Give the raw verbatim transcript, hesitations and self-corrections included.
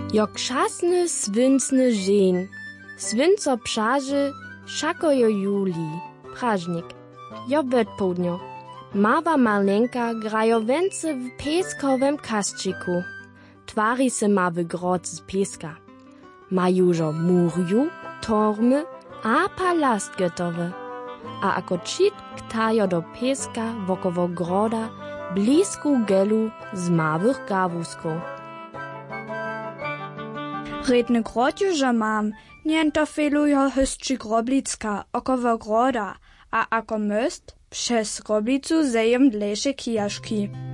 Jak šasny svincny žen, svinco pšaży, šako jo juli, pražnik, jo bedpołdnio. Mała malenka grajo wence w pieskowym kasčiku. Twari se ma w grot z pieska. Ma jużo murju, tormy, a palast gotowy. A ako čit ktajo do pieska wokoło groda, blisku gelu z małych gawusków. Redny grot jużo mam, niento felujo hystczy groblicka około groda, a ako most przez groblicu zejem dlejsze kijaški.